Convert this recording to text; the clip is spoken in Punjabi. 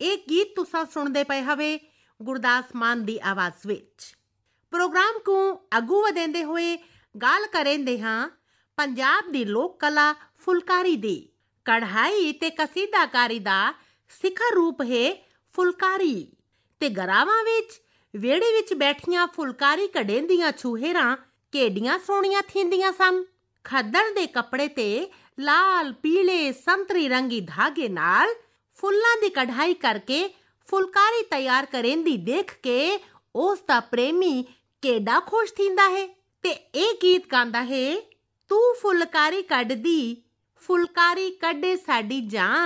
ਇਹ ਗੀਤ ਤੁਸਾਂ ਸੁਣਦੇ ਪਏ ਹਵੇ ਗੁਰਦਾਸ ਮਾਨ ਦੀ ਆਵਾਜ਼ ਵਿੱਚ। ਪ੍ਰੋਗਰਾਮ ਨੂੰ ਅੱਗੂ ਵਧਾਉਂਦੇ ਹੋਏ ਗੱਲ ਕरेंदे ਹਾਂ ਪੰਜਾਬ ਦੀ ਲੋਕ ਕਲਾ ਫੁਲਕਾਰੀ ਦੀ। ਕਢਾਈ ਤੇ ਕਸੀਦਾਕਾਰੀ ਦਾ ਸਿਖਰ ਰੂਪ ਹੈ ਫੁਲਕਾਰੀ ਤੇ ਗਰਾਵਾਂ ਵਿੱਚ ਵਿਹੜੇ ਵਿੱਚ ਬੈਠੀਆਂ ਫੁਲਕਾਰੀ ਕਢਾਉਂਦੀਆਂ ਛੂਹੇਰਾਂ ਕਿੱਡੀਆਂ ਸੋਹਣੀਆਂ ਥੀਂਦੀਆਂ ਸਨ। ਖੱਦਰ ਦੇ ਕੱਪੜੇ ਤੇ ਲਾਲ ਪੀਲੇ ਸੰਤਰੀ ਰੰਗੀ ਧਾਗੇ ਨਾਲ ਫੁੱਲਾਂ ਦੀ ਕਢਾਈ ਕਰਕੇ ਫੁਲਕਾਰੀ ਤਿਆਰ ਕਰੇਂਦੀ ਦੇਖ ਕੇ ਉਸ ਦਾ ਪ੍ਰੇਮੀ ਕਿੱਡਾ ਖੁਸ਼ ਥੀਂਦਾ ਹੈ ਤੇ ਇਹ ਗੀਤ ਗਾਉਂਦਾ ਹੈ, ਤੂੰ ਫੁਲਕਾਰੀ ਕੱਢਦੀ ਫੁਲਕਾਰੀ ਕੱਢੇ ਸਾਡੀ ਜਾਨ।